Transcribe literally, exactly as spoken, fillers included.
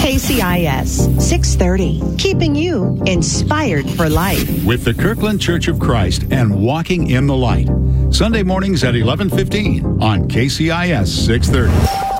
K C I S six thirty, keeping you inspired for life. With the Kirkland Church of Christ and Walking in the Light. Sunday mornings at eleven fifteen on K C I S six thirty.